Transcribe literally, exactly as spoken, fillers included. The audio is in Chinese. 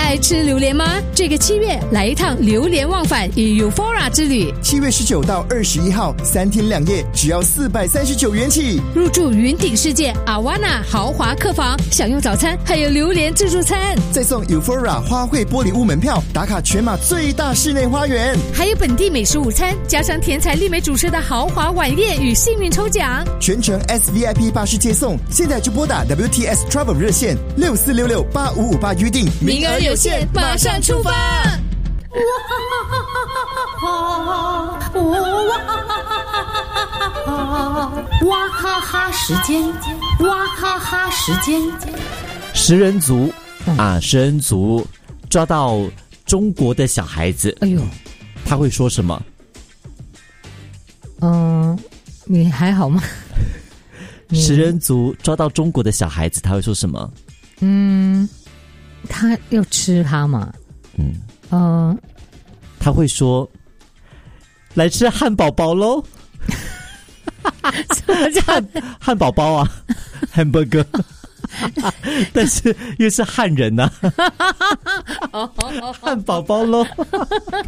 爱吃榴莲吗？这个七月来一趟榴莲忘返与 Euphoria 之旅。 七月十九到二十一号，三天两夜，只要四百三十九元起。 入住云顶世界阿瓦纳豪华客房，享用早餐，还有榴莲自助餐， 再送 Euphoria 花卉玻璃屋门票，打卡全马最大室内花园， 还有本地美食午餐，加上天才丽美主持的豪华晚宴与幸运抽奖， 全程 S V I P 巴士接送。现在就拨打 W T S Travel 热线六四六六八五五八预定， 名额有限，马上出发！ 哇哈哈时间，哇哈哈时间， 食人族、嗯、啊，食人族抓到中国的小孩子， 哎呦， 他会说什么？ 嗯、呃，你还好吗？ 食人族抓到中国的小孩子，他会说什么？ 嗯，他要吃他嘛？ 嗯， 呃， 他会说：“来吃汉堡包喽！” 什么叫汉堡包啊 ？hamburger， 但是又是汉人呐、啊，汉堡包喽。